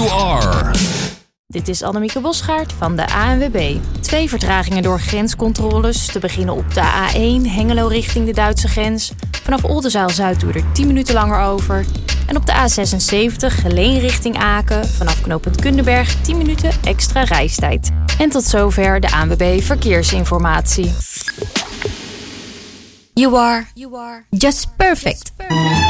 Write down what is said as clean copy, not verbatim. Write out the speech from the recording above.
You Are. Dit is Annemieke Bosgaard van de ANWB. 2 vertragingen door grenscontroles. Te beginnen op de A1 Hengelo richting de Duitse grens. Vanaf Oldenzaal-Zuid doe je er 10 minuten langer over. En op de A76 Geleen richting Aken. Vanaf knooppunt Kundenberg 10 minuten extra reistijd. En tot zover de ANWB Verkeersinformatie. You are just perfect.